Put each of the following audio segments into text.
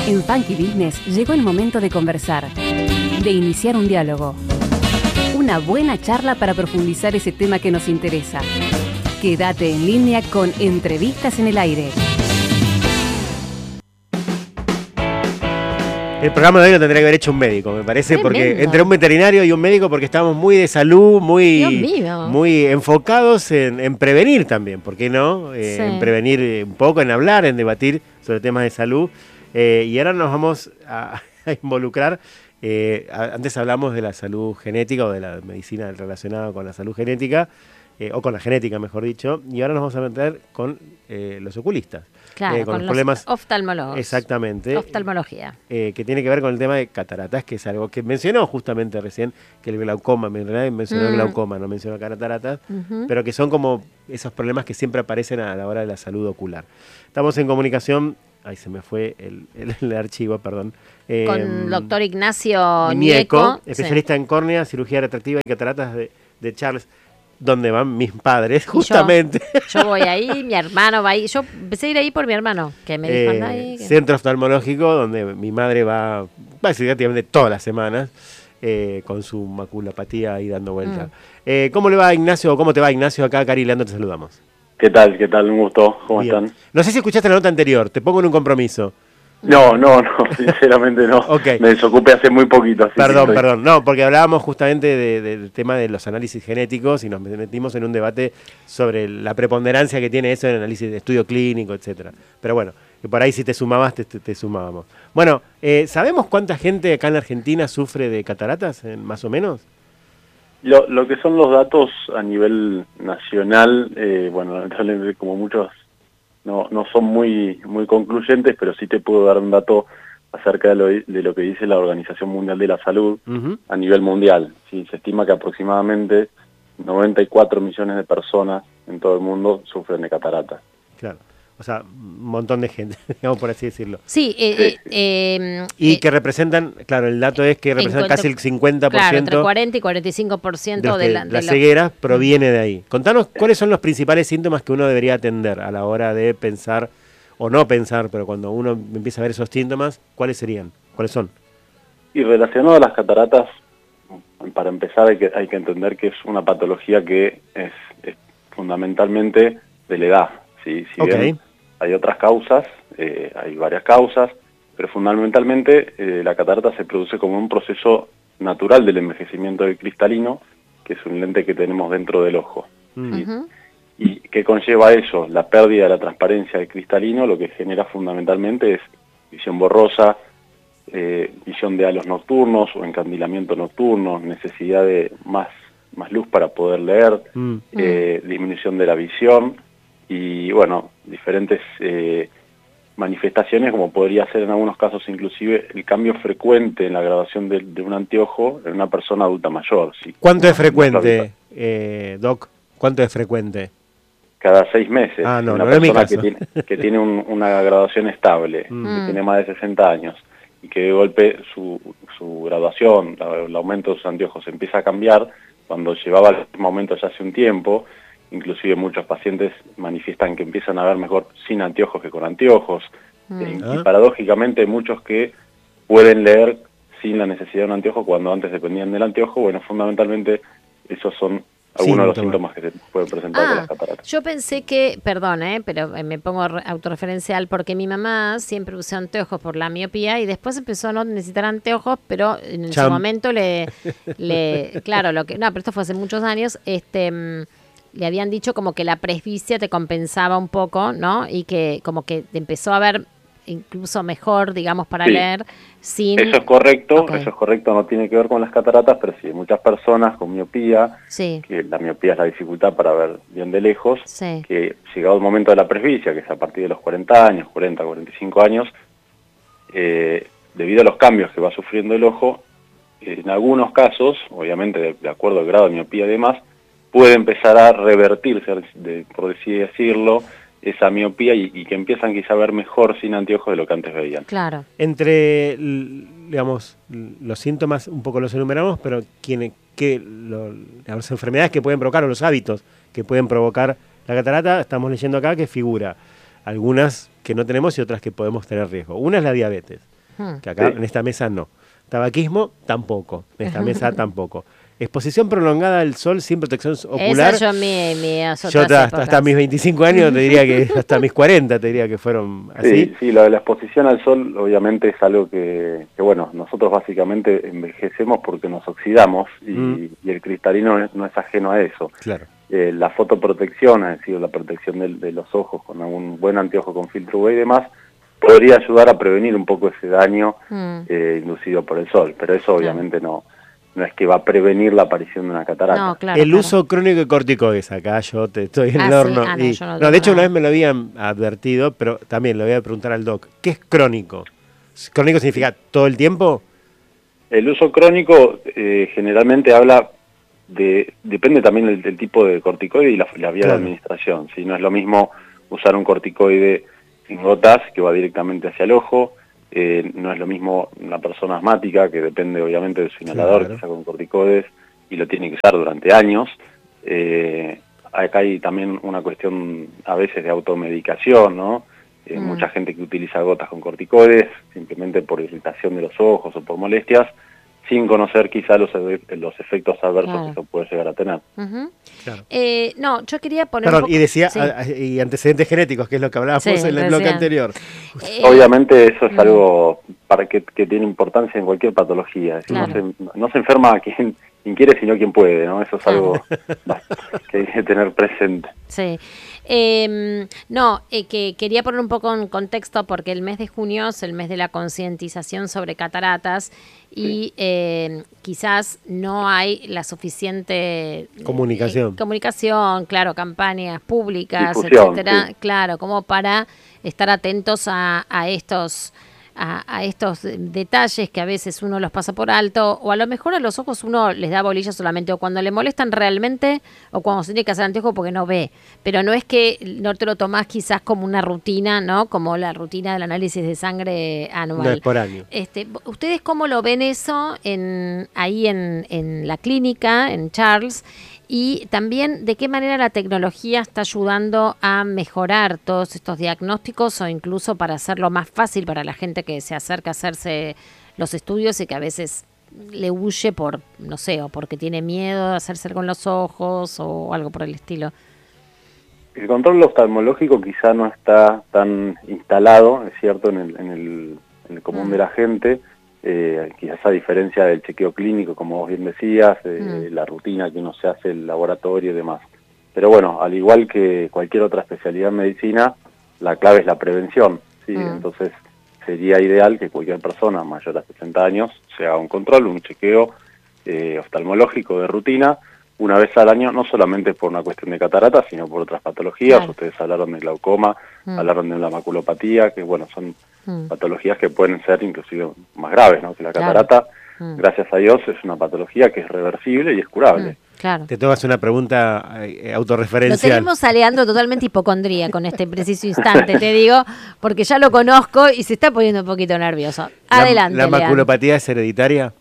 En Funky Business llegó el momento de conversar, de iniciar un diálogo. Una buena charla para profundizar ese tema que nos interesa. Quédate en línea con Entrevistas en el Aire. El programa de hoy lo tendría que haber hecho un médico, me parece, Tremendo. porque entre un veterinario y un médico, porque estamos muy de salud, muy enfocados en prevenir también, ¿por qué no? Sí. En prevenir un poco, en hablar, en debatir sobre temas de salud. Y ahora nos vamos a involucrar. Antes hablamos de la salud genética o de la medicina relacionada con la salud genética, o con la genética, mejor dicho, y ahora nos vamos a meter con los oculistas. Claro, con los problemas oftalmólogos. Exactamente. Oftalmología. Que tiene que ver con el tema de cataratas, que es algo que mencionó justamente recién, que el glaucoma, en realidad mencionó el glaucoma, no mencionó cataratas, pero que son como esos problemas que siempre aparecen a la hora de la salud ocular. Estamos en comunicación, ahí se me fue el archivo, perdón. Con el doctor Ignacio Ñeco, Ñeco, especialista en córnea, cirugía refractiva y cataratas de Charles, donde van mis padres, justamente. Yo voy ahí, mi hermano va ahí. Yo empecé a ir ahí por mi hermano, que me dijo, anda ahí. Centro oftalmológico, donde mi madre va básicamente todas las semanas, con su maculopatía ahí dando vuelta. ¿Cómo le va, Ignacio? ¿Cómo te va, Ignacio? Acá, Cari y Leandro, te saludamos. ¿Qué tal? ¿Qué tal? Un gusto. ¿Cómo Bien. están? No sé si escuchaste la nota anterior, te pongo en un compromiso. No, sinceramente no. Okay. Me desocupé hace muy poquito. Así Perdón. No, porque hablábamos justamente del tema de los análisis genéticos y nos metimos en un debate sobre la preponderancia que tiene eso en el análisis de estudio clínico, etcétera. Pero bueno, que por ahí si te sumabas, te sumábamos. Bueno, ¿sabemos cuánta gente acá en Argentina sufre de cataratas, más o menos? Lo que son los datos a nivel nacional, bueno, lamentablemente como muchos no son muy concluyentes, pero sí te puedo dar un dato acerca de lo que dice la Organización Mundial de la Salud a nivel mundial. Sí, se estima que aproximadamente 94 millones de personas en todo el mundo sufren de cataratas. Claro, o sea, un montón de gente, digamos por así decirlo. Sí, y que representan, claro, el dato es que representan casi el 50%. Claro, entre 40 y 45% de la ceguera proviene de ahí. Contanos cuáles son los principales síntomas que uno debería atender a la hora de pensar, o no pensar, pero cuando uno empieza a ver esos síntomas, ¿cuáles serían? ¿Cuáles son? Y relacionado a las cataratas, para empezar hay que entender que es una patología que es fundamentalmente de la edad. ¿Sí? Si bien hay otras causas, hay varias causas, pero fundamentalmente la catarata se produce como un proceso natural del envejecimiento del cristalino, que es un lente que tenemos dentro del ojo. ¿Sí? ¿Y qué conlleva eso? La pérdida de la transparencia del cristalino, lo que genera fundamentalmente es visión borrosa, visión de halos nocturnos o encandilamiento nocturno, necesidad de más luz para poder leer, disminución de la visión, y bueno, diferentes manifestaciones, como podría ser en algunos casos inclusive el cambio frecuente en la graduación de un anteojo en una persona adulta mayor. ¿Sí? ¿Cuánto es frecuente, Doc? ¿Cuánto es frecuente? Cada 6 meses. No, una no es mi persona caso. que tiene una graduación estable, que tiene más de 60 años, y que de golpe su graduación, el aumento de sus anteojos empieza a cambiar, cuando llevaba el mismo aumento ya hace un tiempo. Inclusive muchos pacientes manifiestan que empiezan a ver mejor sin anteojos que con anteojos. Y paradójicamente muchos que pueden leer sin la necesidad de un anteojo cuando antes dependían del anteojo. Bueno, fundamentalmente esos son algunos de los síntomas que se pueden presentar con las cataratas. Yo pensé que, perdón, pero me pongo autorreferencial, porque mi mamá siempre usó anteojos por la miopía y después empezó a no necesitar anteojos, pero en su momento claro, pero esto fue hace muchos años, le habían dicho como que la presbicia te compensaba un poco, ¿no? Y que como que empezó a ver incluso mejor, digamos, para leer sin... Eso es correcto, no tiene que ver con las cataratas, pero sí, muchas personas con miopía, que la miopía es la dificultad para ver bien de lejos, que llegado el momento de la presbicia, que es a partir de los 40 años, 40, 45 años, debido a los cambios que va sufriendo el ojo, en algunos casos, obviamente de acuerdo al grado de miopía y demás, puede empezar a revertirse, por así decirlo, esa miopía y que empiezan quizá a ver mejor sin anteojos de lo que antes veían. Claro. Entre, digamos, los síntomas, un poco los enumeramos, pero las enfermedades que pueden provocar o los hábitos que pueden provocar la catarata, estamos leyendo acá que figura algunas que no tenemos y otras que podemos tener riesgo. Una es la diabetes. que acá en esta mesa no. Tabaquismo, tampoco. En esta mesa tampoco. Exposición prolongada al sol sin protección ocular. Esa yo yo hasta mis 25 años te diría que, hasta mis 40 te diría que fueron así. Sí, lo de la exposición al sol obviamente es algo que bueno, nosotros básicamente envejecemos porque nos oxidamos y el cristalino no es ajeno a eso. Claro. La fotoprotección, es decir, la protección de los ojos con algún buen anteojo con filtro UV y demás, podría ayudar a prevenir un poco ese daño inducido por el sol, pero eso obviamente no es que va a prevenir la aparición de una catarata. No, claro, uso crónico de corticoides, acá yo te estoy en el horno. Sí. No, de hecho una vez me lo habían advertido, pero también le voy a preguntar al doc, ¿qué es crónico? ¿Crónico significa todo el tiempo? El uso crónico generalmente habla depende también del tipo de corticoide y la vía de administración. ¿Sí? No es lo mismo usar un corticoide en gotas que va directamente hacia el ojo. No es lo mismo una persona asmática, que depende obviamente de su inhalador, que está con corticoides y lo tiene que usar durante años. Acá hay también una cuestión a veces de automedicación, ¿no? Mucha gente que utiliza gotas con corticoides simplemente por irritación de los ojos o por molestias, sin conocer quizá los efectos adversos que eso puede llegar a tener. Claro. No, yo quería poner... Perdón, y decía, y antecedentes genéticos, que es lo que hablábamos en el bloque anterior. Obviamente eso es algo que tiene importancia en cualquier patología. Es decir, no se enferma quien quiere, sino quien puede, ¿no? Eso es algo que hay que tener presente. Sí. Que quería poner un poco en contexto porque el mes de junio es el mes de la concientización sobre cataratas y quizás no hay la suficiente comunicación, claro, campañas públicas, etcétera, claro, como para estar atentos a estos detalles que a veces uno los pasa por alto, o a lo mejor a los ojos uno les da bolilla solamente o cuando le molestan realmente o cuando se tiene que hacer anteojo porque no ve, pero no es que no te lo tomás quizás como una rutina, ¿no? Como la rutina del análisis de sangre anual. No es por año. ¿Ustedes cómo lo ven eso ahí en la clínica, en Charles? Y también, ¿de qué manera la tecnología está ayudando a mejorar todos estos diagnósticos o incluso para hacerlo más fácil para la gente que se acerca a hacerse los estudios y que a veces le huye por, no sé, o porque tiene miedo de hacerse con los ojos o algo por el estilo? El control oftalmológico quizá no está tan instalado, es cierto, en el común de la gente. Quizás a diferencia del chequeo clínico, como vos bien decías, la rutina que uno se hace, el laboratorio y demás. Pero bueno, al igual que cualquier otra especialidad en medicina, la clave es la prevención, ¿sí? Entonces sería ideal que cualquier persona mayor a 60 años se haga un control, un chequeo oftalmológico de rutina, una vez al año, no solamente por una cuestión de catarata, sino por otras patologías. Claro. Ustedes hablaron de glaucoma, hablaron de la maculopatía, que bueno, son patologías que pueden ser inclusive más graves, ¿no? Que la catarata, gracias a Dios, es una patología que es reversible y es curable. Claro. Te tengo que hacer una pregunta autorreferencial. Lo tenemos a Leandro totalmente hipocondría con este preciso instante, te digo, porque ya lo conozco y se está poniendo un poquito nervioso. Adelante, ¿La maculopatía es hereditaria?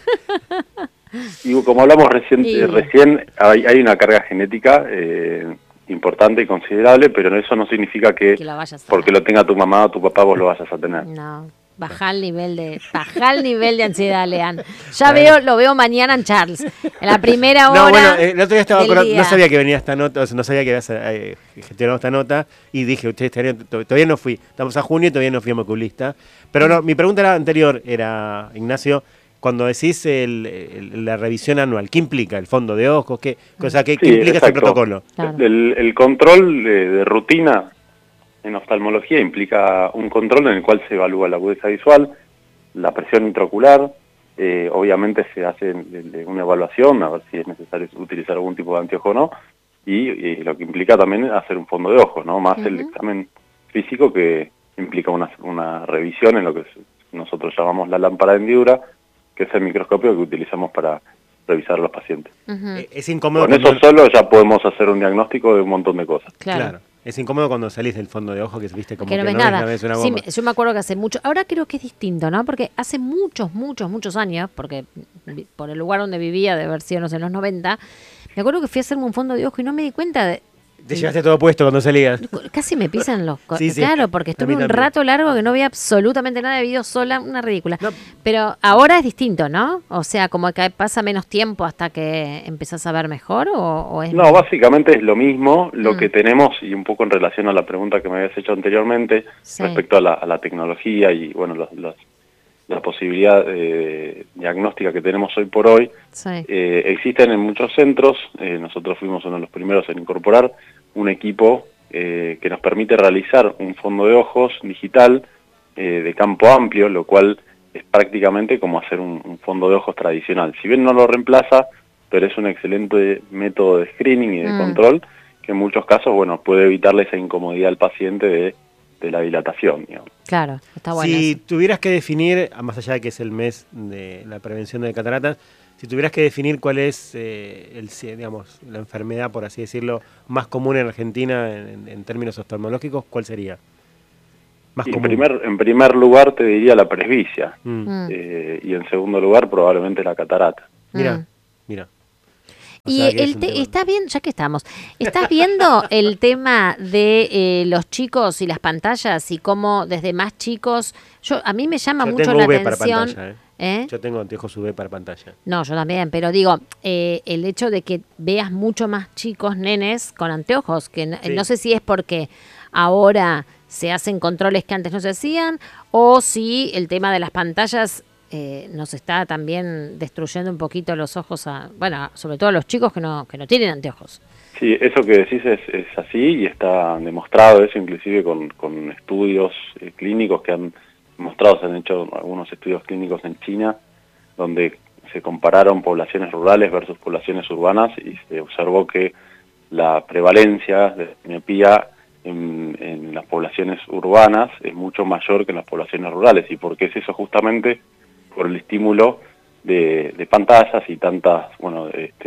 Y como hablamos recién hay una carga genética importante y considerable, pero eso no significa que porque lo tenga tu mamá o tu papá vos lo vayas a tener. No, baja el nivel de ansiedad, Lean. Lo veo mañana en Charles, en la primera hora. No, bueno, el otro día no sabía que venía esta nota, no sabía que habías gestionado esta nota y dije, todavía no fui, estamos a junio y todavía no fui a maculista. Pero no, mi pregunta anterior era, Ignacio, cuando decís la revisión anual, ¿qué implica el fondo de ojos? ¿Qué implica ese protocolo? Claro. El control de rutina en oftalmología implica un control en el cual se evalúa la agudeza visual, la presión intraocular, obviamente se hace una evaluación a ver si es necesario utilizar algún tipo de anteojo o no, y lo que implica también hacer un fondo de ojos, ¿no? Más el examen físico que implica una revisión en lo que nosotros llamamos la lámpara de hendidura, que es el microscopio que utilizamos para revisar a los pacientes. Es incómodo. Con eso solo ya podemos hacer un diagnóstico de un montón de cosas. Claro. Es incómodo cuando salís del fondo de ojo, que viste como que no ves nada. Sí, yo me acuerdo que hace mucho, ahora creo que es distinto, ¿no? Porque hace muchos años, porque por el lugar donde vivía, de haber sido, no sé, en los 90, me acuerdo que fui a hacerme un fondo de ojo y no me di cuenta Te llevaste todo puesto cuando salías. Casi me pisan los... Sí, sí. Claro, porque estuve un rato largo que no veía absolutamente nada de video sola, una ridícula. No. Pero ahora es distinto, ¿no? O sea, como que pasa menos tiempo hasta que empezás a ver mejor, ¿o es...? No, básicamente es lo mismo. Lo que tenemos, y un poco en relación a la pregunta que me habías hecho anteriormente, Sí. respecto a la tecnología y, bueno, la posibilidad diagnóstica que tenemos hoy por hoy, Sí. existen en muchos centros. Nosotros fuimos uno de los primeros en incorporar un equipo que nos permite realizar un fondo de ojos digital de campo amplio, lo cual es prácticamente como hacer un fondo de ojos tradicional. Si bien no lo reemplaza, pero es un excelente método de screening y de control que en muchos casos, bueno, puede evitarle esa incomodidad al paciente de la dilatación, digamos. Claro, está bueno Si eso. tuvieras que definir, más allá de que es el mes de la prevención de cataratas, si tuvieras que definir cuál es digamos, la enfermedad, por así decirlo, más común en Argentina en términos oftalmológicos, ¿cuál sería? Más Y común. en primer lugar te diría la presbicia, Mm. y en segundo lugar probablemente la catarata. Mira, mira. O Y sea que es un tema. ¿estás viendo, ya que estás viendo el tema de los chicos y las pantallas y cómo desde más chicos, a mí me llama Yo mucho tengo la UV para atención. pantalla, ¿Eh? Yo tengo anteojos UV para pantalla. No, yo también, pero digo, el hecho de que veas mucho más chicos, nenes, con anteojos, que Sí. no sé si es porque ahora se hacen controles que antes no se hacían, o si el tema de las pantallas nos está también destruyendo un poquito los ojos, bueno, sobre todo a los chicos que no tienen anteojos. Sí, eso que decís es así y está demostrado eso inclusive con estudios clínicos que han mostrado, se han hecho algunos estudios clínicos en China donde se compararon poblaciones rurales versus poblaciones urbanas y se observó que la prevalencia de miopía en las poblaciones urbanas es mucho mayor que en las poblaciones rurales. ¿Y por qué es eso? Justamente por el estímulo de pantallas y tantas, bueno,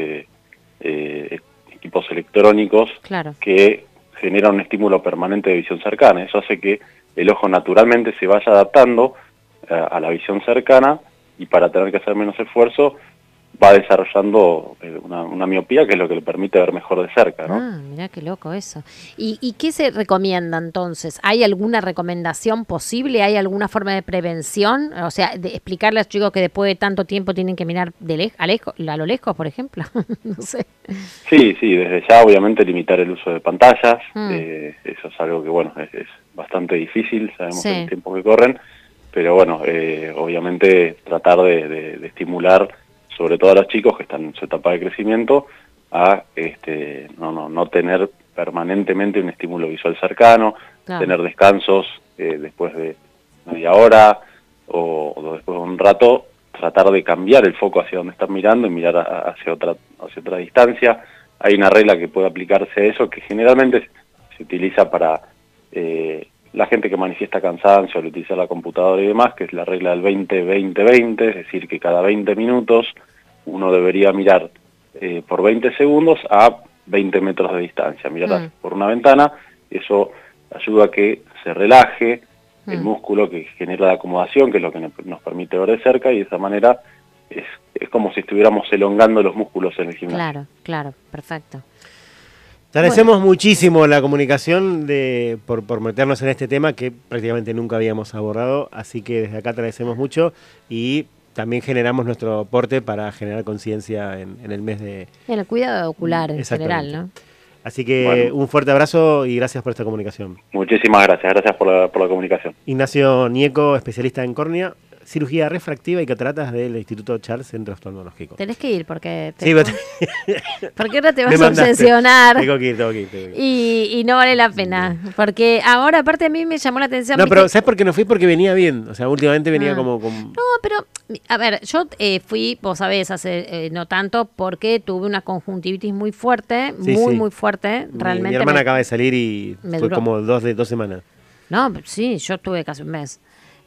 equipos electrónicos Claro. que generan un estímulo permanente de visión cercana. Eso hace que el ojo naturalmente se vaya adaptando a la visión cercana y para tener que hacer menos esfuerzo va desarrollando una miopía que es lo que le permite ver mejor de cerca, ¿no? Ah, mirá qué loco eso. ¿Y qué se recomienda entonces? ¿Hay alguna recomendación posible? ¿Hay alguna forma de prevención? O sea, de explicarle a los chicos que después de tanto tiempo tienen que mirar a lo lejos, por ejemplo. No sé. Sí, desde ya obviamente limitar el uso de pantallas, eso es algo que bueno, es bastante difícil, sabemos Sí. en los tiempos que corren, pero bueno, obviamente tratar de estimular sobre todo a los chicos que están en su etapa de crecimiento a no tener permanentemente un estímulo visual cercano, Claro. tener descansos después de media hora o después de un rato, tratar de cambiar el foco hacia donde están mirando y mirar hacia otra distancia. Hay una regla que puede aplicarse a eso que generalmente se utiliza para la gente que manifiesta cansancio al utilizar la computadora y demás, que es la regla del 20-20-20, es decir, que cada 20 minutos uno debería mirar por 20 segundos a 20 metros de distancia, mirar por una ventana. Eso ayuda a que se relaje el músculo que genera la acomodación, que es lo que nos permite ver de cerca, y de esa manera es como si estuviéramos elongando los músculos en el gimnasio. Claro, perfecto. Te agradecemos muchísimo la comunicación por meternos en este tema que prácticamente nunca habíamos abordado, así que desde acá te agradecemos mucho y también generamos nuestro aporte para generar conciencia en el mes de... En el cuidado ocular en Exactamente. general, ¿no? Así que Bueno. un fuerte abrazo y gracias por esta comunicación. Muchísimas gracias por la comunicación. Ignacio Nieco, especialista en córnea, cirugía refractiva y cataratas del Instituto Charles Centro Oftalmológico. Tenés que ir porque Sí, porque ahora te me vas a mandaste. obsesionar Tengo que ir. y no vale la pena. Porque ahora, aparte, a mí me llamó la atención. No, ¿viste? pero ¿sabes por qué no fui? Porque venía bien. O sea, últimamente venía como... No, pero, a ver, yo fui, vos sabés, hace no tanto, porque tuve una conjuntivitis muy fuerte, Sí. muy fuerte. Mi Realmente hermana acaba de salir y me fue duró. como 2 semanas. No, sí, yo tuve casi un mes.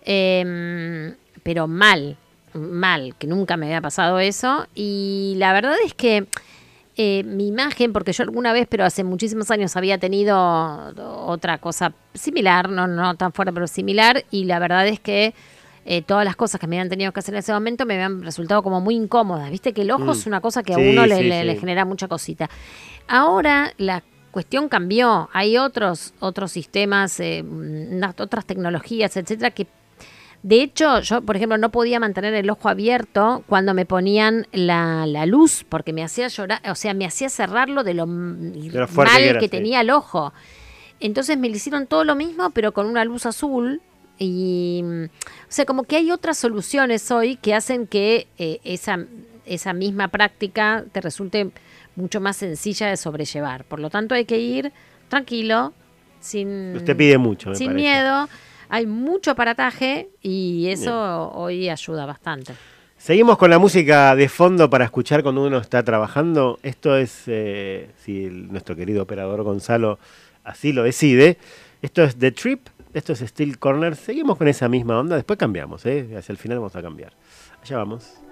Pero mal, que nunca me había pasado eso. Y la verdad es que mi imagen, porque yo alguna vez, pero hace muchísimos años, había tenido otra cosa similar, no tan fuerte, pero similar. Y la verdad es que todas las cosas que me habían tenido que hacer en ese momento me habían resultado como muy incómodas. Viste que el ojo es una cosa que a Sí, uno sí, le sí. genera mucha cosita. Ahora, cuestión cambió. Hay otros sistemas, otras tecnologías, etcétera, que de hecho yo, por ejemplo, no podía mantener el ojo abierto cuando me ponían la luz, porque me hacía llorar, o sea, me hacía cerrarlo de lo mal que tenía el ojo. Entonces me le hicieron todo lo mismo, pero con una luz azul. Y, o sea, como que hay otras soluciones hoy que hacen que esa misma práctica te resulte mucho más sencilla de sobrellevar. Por lo tanto, hay que ir tranquilo, Usted pide mucho, sin miedo. Hay mucho aparataje y eso hoy ayuda bastante. Seguimos con la música de fondo para escuchar cuando uno está trabajando. Esto es, si nuestro querido operador Gonzalo así lo decide, esto es The Trip, esto es Steel Corner. Seguimos con esa misma onda, después cambiamos, hacia el final vamos a cambiar. Allá vamos.